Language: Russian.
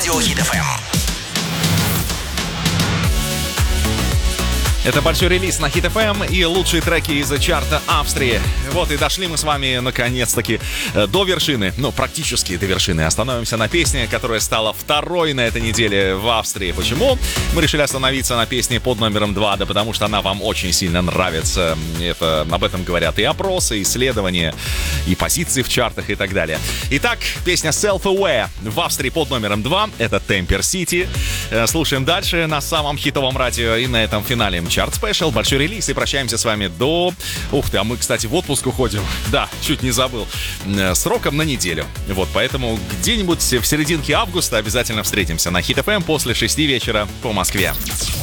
Радио Хит FM. Это большой релиз на Hit FM и лучшие треки из чарта Австрии. Вот и дошли мы с вами наконец-таки до вершины, практически до вершины. Остановимся на песне, которая стала второй на этой неделе в Австрии. Почему? Мы решили остановиться на песне под номером 2, да потому что она вам очень сильно нравится. Об этом говорят и опросы, и исследования, и позиции в чартах и так далее. Итак, песня Self-Aware в Австрии под номером 2. Это Temper City. Слушаем дальше на самом хитовом радио и на этом финале Чарт Спешл, большой релиз, и прощаемся с вами до... Ух ты, а мы, кстати, в отпуск уходим. Да, чуть не забыл. Сроком на неделю. Вот, поэтому где-нибудь в серединке августа обязательно встретимся на Hit FM после 6 вечера по Москве.